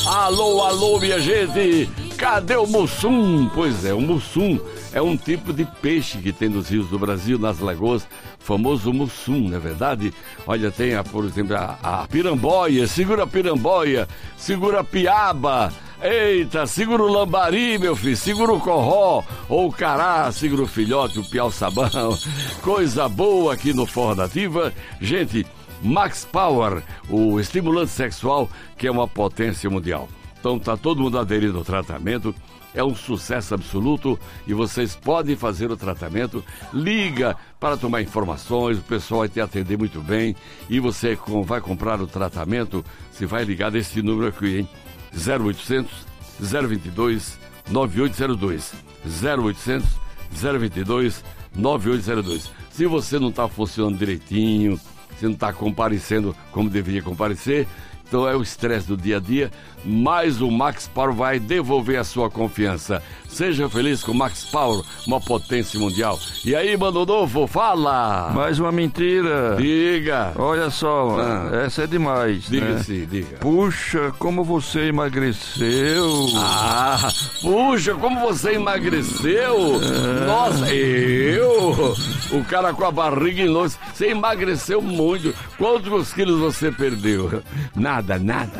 Alô, alô, minha gente! Cadê o mussum? Pois é, o mussum é um tipo de peixe que tem nos rios do Brasil, nas lagoas, famoso mussum, não é verdade? Olha, tem, por exemplo, a piramboia, segura a piramboia, segura a piaba, eita, segura o lambari, meu filho, segura o corró, ou o cará, segura o filhote, o piau-sabão, coisa boa aqui no Forró Nativa. Gente, Max Power, o estimulante sexual que é uma potência mundial. Então tá todo mundo aderindo ao tratamento, é um sucesso absoluto e vocês podem fazer o tratamento. Liga para tomar informações, o pessoal vai te atender muito bem e você vai comprar o tratamento, você vai ligar desse número aqui, hein? 0800 022 9802 0800 022 9802. Se você não está funcionando direitinho, você não está comparecendo como deveria comparecer, então é o estresse do dia a dia, mas o Max Power vai devolver a sua confiança. Seja feliz com o Max Power, uma potência mundial. E aí, Mano Novo, fala! Mais uma mentira. Diga! Olha só, essa é demais. Diga, né? sim, diga. Puxa, como você emagreceu. Puxa, como você emagreceu. Nossa, o cara com a barriga enorme. Você emagreceu muito. Quantos quilos você perdeu? Nada.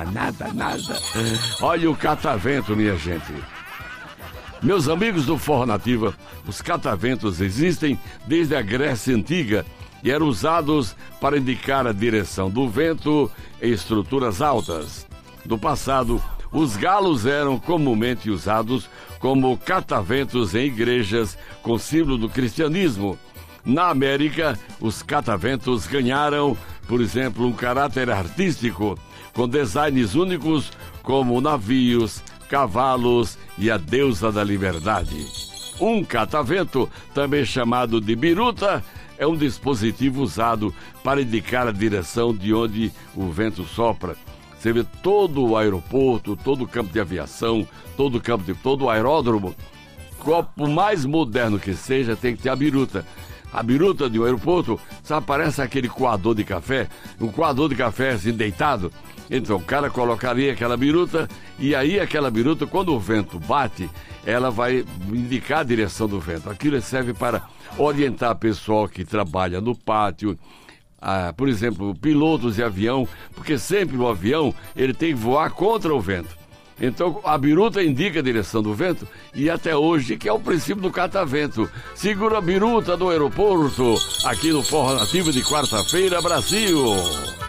Olha o catavento, minha gente. Meus amigos do Forró Nativa, os cataventos existem desde a Grécia Antiga e eram usados para indicar a direção do vento em estruturas altas. No passado, os galos eram comumente usados como cataventos em igrejas com símbolo do cristianismo. Na América, os cataventos ganharam, por exemplo, um caráter artístico, com designs únicos como navios, cavalos e a deusa da liberdade. Um catavento, também chamado de biruta, é um dispositivo usado para indicar a direção de onde o vento sopra. Você vê todo o aeroporto, todo o campo de aviação, todo o aeródromo, por mais moderno que seja, tem que ter a biruta. A biruta de um aeroporto, sabe, parece aquele coador de café, um coador de café assim deitado. Então o cara colocaria aquela biruta e aí aquela biruta, quando o vento bate, ela vai indicar a direção do vento. Aquilo serve para orientar o pessoal que trabalha no pátio, por exemplo, pilotos de avião, porque sempre o avião ele tem que voar contra o vento. Então a biruta indica a direção do vento e até hoje, que é o princípio do catavento. Segura a biruta do aeroporto, aqui no Forró Nativo de quarta-feira, Brasil.